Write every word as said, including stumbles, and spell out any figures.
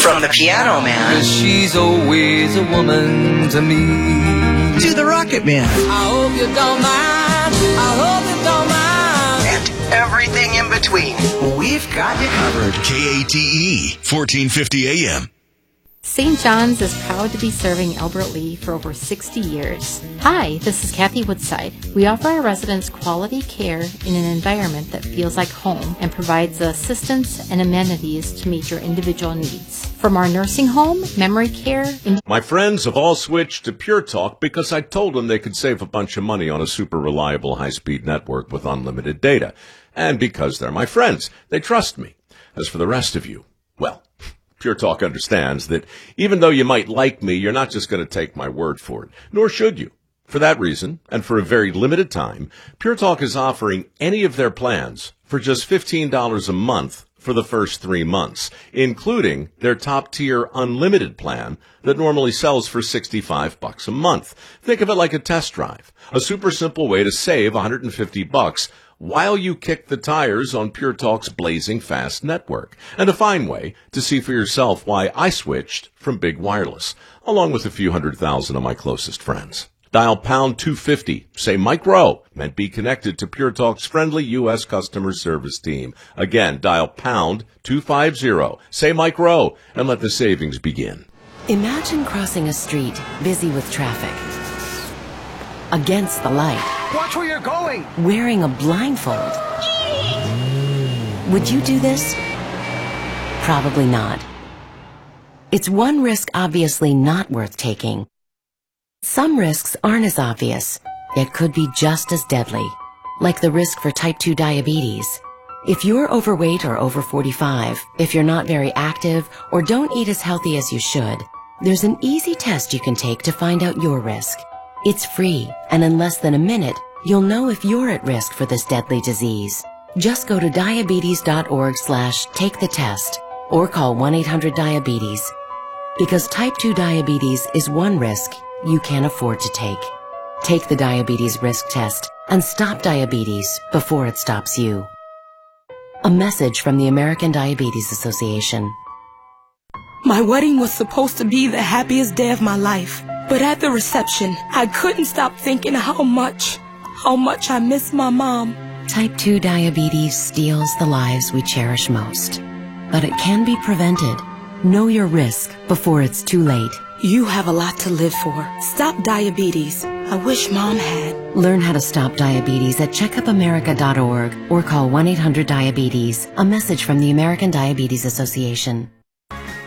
From the Piano Man. She's always a woman to me. To the Rocket Man. I hope you don't mind. I hope you don't mind. And everything in between. We've got you covered. K A T E, fourteen fifty A M. Saint John's is proud to be serving Albert Lea for over sixty years. Hi, this is Kathy Woodside. We offer our residents quality care in an environment that feels like home and provides the assistance and amenities to meet your individual needs. From our nursing home, memory care... And My friends have all switched to Pure Talk because I told them they could save a bunch of money on a super reliable high-speed network with unlimited data. And because they're my friends, they trust me. As for the rest of you, well... Pure Talk understands that even though you might like me, you're not just going to take my word for it, nor should you. For that reason, and for a very limited time, Pure Talk is offering any of their plans for just fifteen dollars a month for the first three months, including their top-tier unlimited plan that normally sells for sixty-five bucks a month. Think of it like a test drive, a super simple way to save one hundred fifty bucks while you kick the tires on Pure Talk's blazing fast network, and a fine way to see for yourself why I switched from big wireless, along with a few hundred thousand of my closest friends. Dial pound two fifty, say Mike Rowe, and be connected to Pure Talk's friendly U S customer service team. Again, dial pound two fifty, say Mike Rowe, and let the savings begin. Imagine crossing a street busy with traffic. Against the light. Watch where you're going. Wearing a blindfold. Would you do this? Probably not. It's one risk obviously not worth taking. Some risks aren't as obvious, yet could be just as deadly, like the risk for type two diabetes. If you're overweight or over forty-five, if you're not very active, or don't eat as healthy as you should, there's an easy test you can take to find out your risk. It's free, and in less than a minute, you'll know if you're at risk for this deadly disease. Just go to diabetes.org slash take the test or call one eight hundred diabetes. Because type two diabetes is one risk you can't afford to take. Take the diabetes risk test and stop diabetes before it stops you. A message from the American Diabetes Association. My wedding was supposed to be the happiest day of my life. But at the reception, I couldn't stop thinking how much, how much I miss my mom. Type two diabetes steals the lives we cherish most. But it can be prevented. Know your risk before it's too late. You have a lot to live for. Stop diabetes. I wish Mom had. Learn how to stop diabetes at checkup america dot org or call one eight hundred diabetes. A message from the American Diabetes Association.